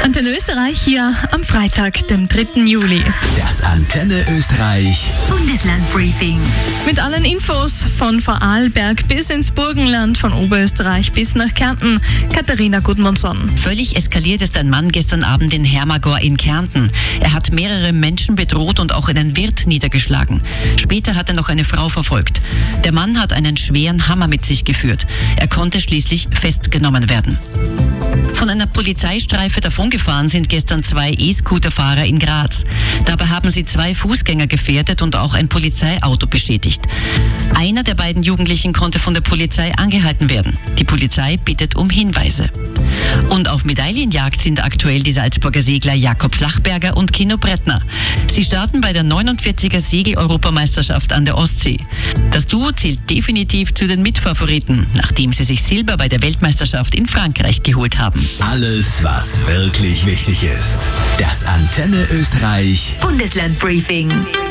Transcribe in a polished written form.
Antenne Österreich hier am Freitag, dem 3. Juli. Das Antenne Österreich Bundeslandbriefing. Mit allen Infos von Vorarlberg bis ins Burgenland, von Oberösterreich bis nach Kärnten. Katharina Gudmundsson. Völlig eskaliert ist ein Mann gestern Abend in Hermagor in Kärnten. Er hat mehrere Menschen bedroht und auch einen Wirt niedergeschlagen. Später hat er noch eine Frau verfolgt. Der Mann hat einen schweren Hammer mit sich geführt. Er konnte schließlich festgenommen werden. Von einer Polizeistreife davongefahren sind gestern 2 E-Scooter-Fahrer in Graz. Dabei haben sie 2 Fußgänger gefährdet und auch ein Polizeiauto beschädigt. Einer der beiden Jugendlichen konnte von der Polizei angehalten werden. Die Polizei bittet um Hinweise. Und auf Medaillenjagd sind aktuell die Salzburger Segler Jakob Flachberger und Kino Brettner. Sie starten bei der 49er Segel-Europameisterschaft an der Ostsee. Das Duo zählt definitiv zu den Mitfavoriten, nachdem sie sich Silber bei der Weltmeisterschaft in Frankreich geholt haben. Alles, was wirklich wichtig ist. Das Antenne Österreich Bundeslandbriefing.